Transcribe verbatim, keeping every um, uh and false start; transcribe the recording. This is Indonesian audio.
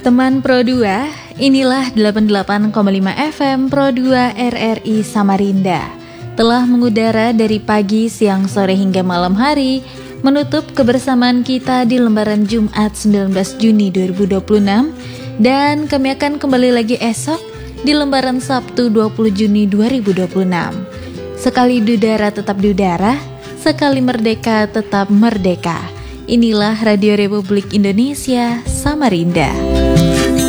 Teman Pro dua, inilah delapan puluh delapan koma lima F M Pro dua R R I Samarinda. Telah mengudara dari pagi, siang, sore hingga malam hari, menutup kebersamaan kita di lembaran Jumat sembilan belas Juni dua ribu dua puluh enam. Dan kami akan kembali lagi esok di lembaran Sabtu dua puluh Juni dua ribu dua puluh enam. Sekali dudara tetap dudara, sekali merdeka tetap merdeka. Inilah Radio Republik Indonesia Samarinda.